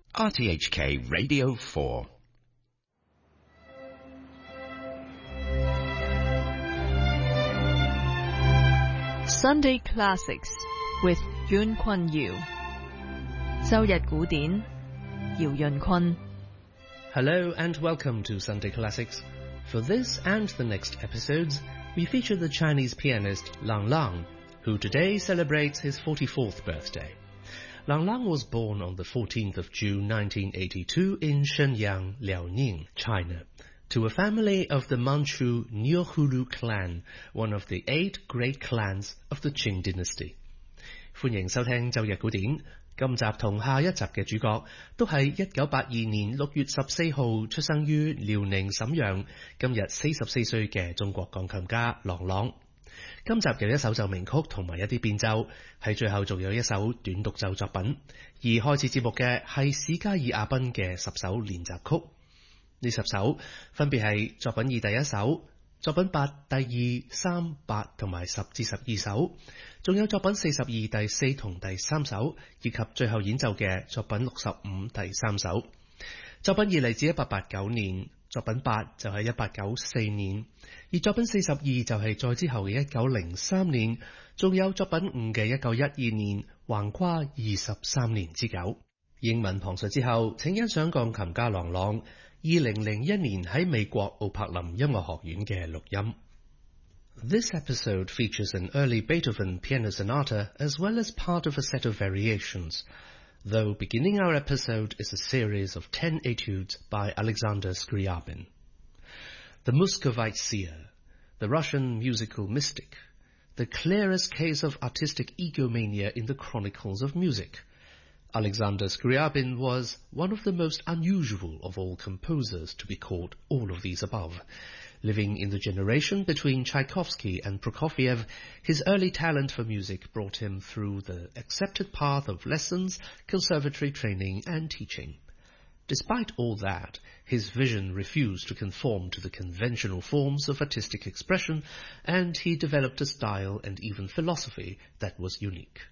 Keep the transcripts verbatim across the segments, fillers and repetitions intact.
R T H K Radio four. Sunday Classics with Yuen Kun Yu. 周日古典，姚潤坤。 Hello and welcome to Sunday Classics. For this and the next episodes, we feature the Chinese pianist Lang Lang, who today celebrates his forty-fourth birthday. Lang Lang was born on the fourteenth of June nineteen eighty-two in Shenyang, Liaoning, China, to a family of the Manchu Niuhulu clan, one of the eight great clans of the Qing dynasty. 歡迎收聽周日古典。今集同下一集嘅主角都係一九八二年六月十四號出生於遼寧瀋陽，今日四十四歲嘅中國鋼琴家郎朗。今集有一首奏鳴曲同埋一啲變奏，喺最後仲有一首短獨奏作品。而開始節目嘅係史嘉爾阿賓嘅十首練習曲。呢十首分別係作品二第一首、作品八第二、三、八同埋十至十二首，仲有作品四十二第四同第三首，以及最後演奏嘅作品六十五第三首。作品二嚟自一八八九年，作品八就係一八九四年，而作品四十二就係再之後嘅一九零三年，仲有作品五嘅一九一二年，橫跨二十三年之久。英文旁述之後，請欣賞鋼琴家郎朗二零零一年喺美國奧柏林音樂學院嘅錄音。This episode features an early Beethoven piano sonata as well as part of a set of variations, though beginning our episode is a series of ten etudes by Alexander Scriabin. The Muscovite seer, the Russian musical mystic, the clearest case of artistic egomania in the chronicles of music. Alexander Scriabin was one of the most unusual of all composers to be called all of these above. Living in the generation between Tchaikovsky and Prokofiev, his early talent for music brought him through the accepted path of lessons, conservatory training, and teaching. Despite all that, his vision refused to conform to the conventional forms of artistic expression, and he developed a style and even philosophy that was unique.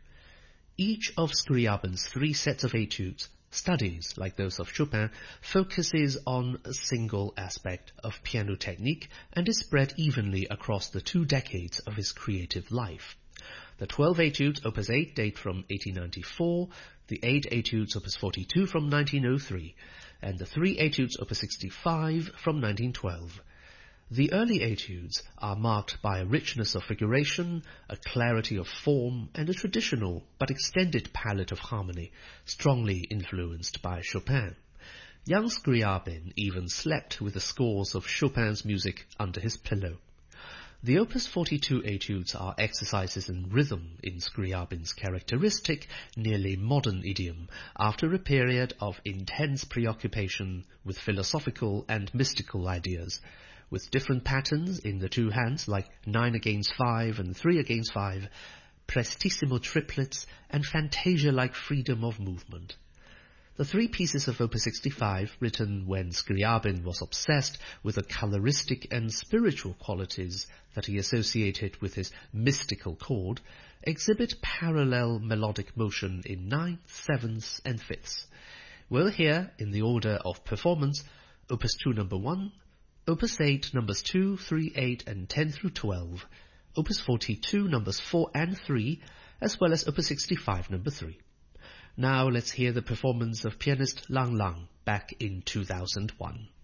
Each of Scriabin's three sets of etudes, studies like those of Chopin, focuses on a single aspect of piano technique and is spread evenly across the two decades of his creative life. The twelve etudes opus eight date from eighteen ninety-four, the eight etudes opus forty-two from nineteen oh three, and the three etudes opus sixty-five from nineteen twelve. The early etudes are marked by a richness of figuration, a clarity of form, and a traditional but extended palette of harmony, strongly influenced by Chopin. Young Scriabin even slept with the scores of Chopin's music under his pillow. The opus forty-two etudes are exercises in rhythm in Scriabin's characteristic, nearly modern idiom, after a period of intense preoccupation with philosophical and mystical ideas, with different patterns in the two hands like nine against five and three against five, prestissimo triplets, and fantasia-like freedom of movement. The three pieces of opus sixty-five, written when Scriabin was obsessed with the coloristic and spiritual qualities that he associated with his mystical chord, exhibit parallel melodic motion in ninths, sevenths, and fifths. We'll hear, in the order of performance, opus two number one, opus eight numbers two, three, eight, and ten through twelve, opus forty-two numbers four and three, as well as opus sixty-five number three. Now let's hear the performance of pianist Lang Lang back in two thousand one.